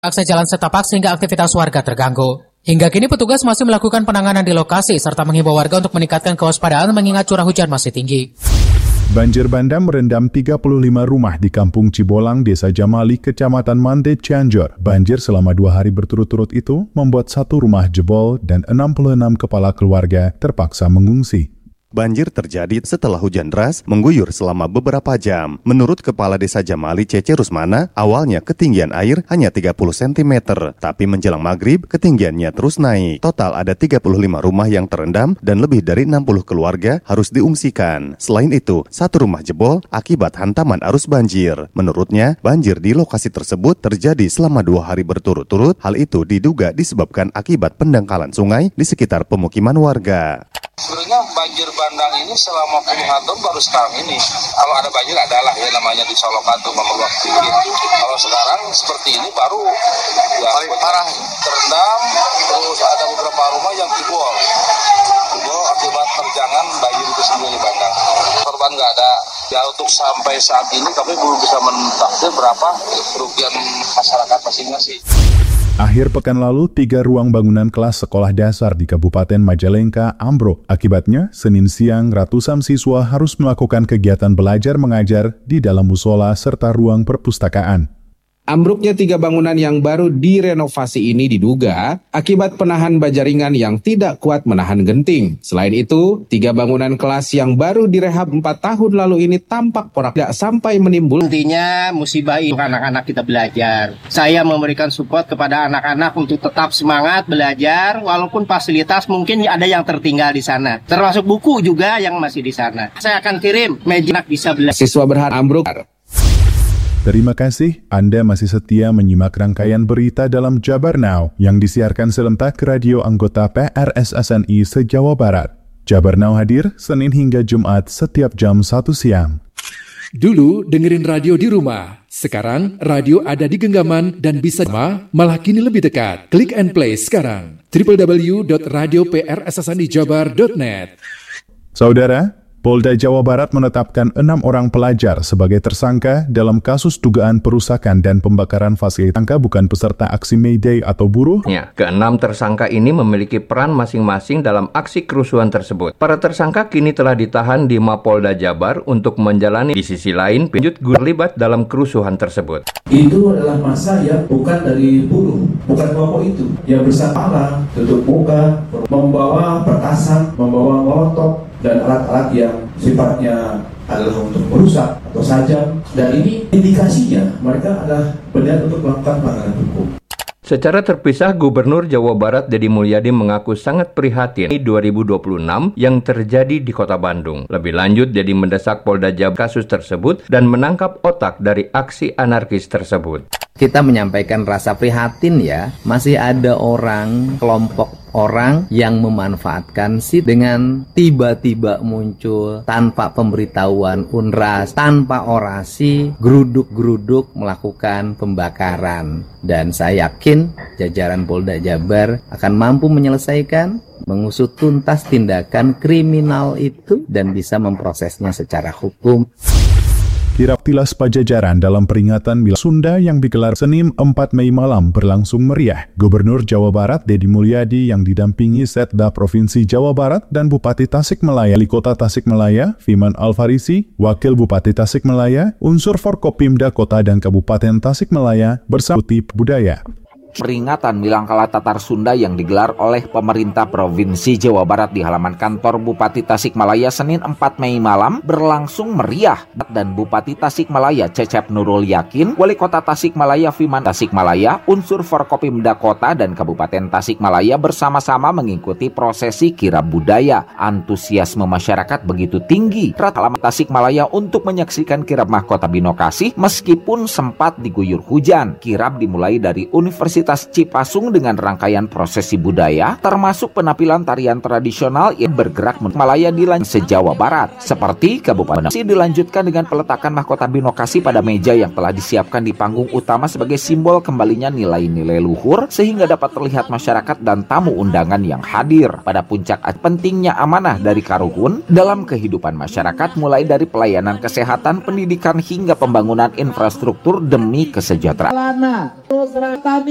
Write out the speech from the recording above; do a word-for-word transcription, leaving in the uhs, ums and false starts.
akses jalan setapak sehingga aktivitas warga terganggu. Hingga kini petugas masih melakukan penanganan di lokasi serta menghimbau warga untuk meningkatkan kewaspadaan mengingat curah hujan masih tinggi. Banjir bandang merendam tiga puluh lima rumah di Kampung Cibolang, Desa Jamali, Kecamatan Mande, Cianjur. Banjir selama dua hari berturut-turut itu membuat satu rumah jebol dan enam puluh enam kepala keluarga terpaksa mengungsi. Banjir terjadi setelah hujan deras mengguyur selama beberapa jam. Menurut Kepala Desa Jamali Cece Rusmana, awalnya ketinggian air hanya tiga puluh sentimeter, tapi menjelang maghrib ketinggiannya terus naik. Total ada tiga puluh lima rumah yang terendam dan lebih dari enam puluh keluarga harus diungsikan. Selain itu, satu rumah jebol akibat hantaman arus banjir. Menurutnya, banjir di lokasi tersebut terjadi selama dua hari berturut-turut. Hal itu diduga disebabkan akibat pendangkalan sungai di sekitar pemukiman warga. Sebenarnya banjir bandang ini selama puluhan tahun baru sekarang ini. Kalau ada banjir adalah ya namanya di Solokan tuh memeluap sedikit. Kalau sekarang seperti ini baru ya paling parah terendam, terus ada beberapa rumah yang jebol. Jebol akibat terjangan banjir itu sendiri bandang. Korban nggak ada. Ya untuk sampai saat ini kami belum bisa mentaksir berapa kerugian masyarakat masing-masing. Akhir pekan lalu, tiga ruang bangunan kelas sekolah dasar di Kabupaten Majalengka ambruk. Akibatnya, Senin siang ratusan siswa harus melakukan kegiatan belajar mengajar di dalam musola serta ruang perpustakaan. Ambruknya tiga bangunan yang baru direnovasi ini diduga akibat penahan baja ringan yang tidak kuat menahan genting. Selain itu, tiga bangunan kelas yang baru direhab empat tahun lalu ini tampak porak tidak sampai menimbul. Intinya musibah itu anak-anak kita belajar. Saya memberikan support kepada anak-anak untuk tetap semangat belajar walaupun fasilitas mungkin ada yang tertinggal di sana. Termasuk buku juga yang masih di sana. Saya akan kirim meja anak bisa belajar. Siswa berharap ambruk. Terima kasih Anda masih setia menyimak rangkaian berita dalam Jabar Now yang disiarkan serentak radio anggota P R S S N I se-Jawa Barat. Jabar Now hadir Senin hingga Jumat setiap jam satu siang. Dulu dengerin radio di rumah, sekarang radio ada di genggaman dan bisa malah kini lebih dekat. Klik and play sekarang. w w w dot radio p r s s n i jabar dot net. Saudara, Polda Jawa Barat menetapkan enam orang pelajar sebagai tersangka dalam kasus dugaan perusakan dan pembakaran fasilitas. Tersangka bukan peserta aksi May Day atau buruh. Ya, keenam tersangka ini memiliki peran masing-masing dalam aksi kerusuhan tersebut. Para tersangka kini telah ditahan di Mapolda Jabar untuk menjalani. Di sisi lain, penjut terlibat dalam kerusuhan tersebut. Itu adalah masa yang bukan dari buruh, bukan kelompok itu. Yang bersama tutup muka, membawa petasan, membawa molotov, dan alat-alat yang sifatnya adalah untuk merusak atau sajam. Dan ini indikasinya mereka adalah benar untuk melakukan pelanggaran hukum. Secara terpisah, Gubernur Jawa Barat Deddy Mulyadi mengaku sangat prihatin dua ribu dua puluh enam yang terjadi di Kota Bandung. Lebih lanjut, Deddy mendesak Polda Jabar kasus tersebut dan menangkap otak dari aksi anarkis tersebut. Kita menyampaikan rasa prihatin ya, masih ada orang, kelompok orang yang memanfaatkan sih dengan tiba-tiba muncul tanpa pemberitahuan unras, tanpa orasi, geruduk-geruduk melakukan pembakaran. Dan saya yakin jajaran Polda Jabar akan mampu menyelesaikan, mengusut tuntas tindakan kriminal itu dan bisa memprosesnya secara hukum. Kirap tilas Pajajaran dalam peringatan Mila Sunda yang digelar Senin empat Mei malam berlangsung meriah. Gubernur Jawa Barat Deddy Mulyadi yang didampingi Setda Provinsi Jawa Barat dan Bupati Tasikmalaya, Wali Kota Tasikmalaya, Fiman Alfarisi, Wakil Bupati Tasikmalaya, unsur Forkopimda Kota dan Kabupaten Tasikmalaya bersama Tip Budaya. Peringatan Milangkala Tatar Sunda yang digelar oleh pemerintah Provinsi Jawa Barat di halaman kantor Bupati Tasikmalaya Senin empat Mei malam berlangsung meriah. Dan Bupati Tasikmalaya Cecep Nurul Yakin, Wali Kota Tasikmalaya Fiman Tasikmalaya, unsur Forkopimda Kota dan Kabupaten Tasikmalaya bersama-sama mengikuti prosesi kirab budaya. Antusiasme masyarakat begitu tinggi rata halaman Tasikmalaya untuk menyaksikan kirab mahkota Binokasih meskipun sempat diguyur hujan. Kirab dimulai dari Universitas Cipasung dengan rangkaian prosesi budaya, termasuk penampilan tarian tradisional yang bergerak Malaya di se-Jawa Barat. Seperti Kabupaten Bekasi dilanjutkan dengan peletakan mahkota Binokasih pada meja yang telah disiapkan di panggung utama sebagai simbol kembalinya nilai-nilai luhur sehingga dapat terlihat masyarakat dan tamu undangan yang hadir. Pada puncak pentingnya amanah dari Karuhun dalam kehidupan masyarakat mulai dari pelayanan kesehatan, pendidikan hingga pembangunan infrastruktur demi kesejahteraan.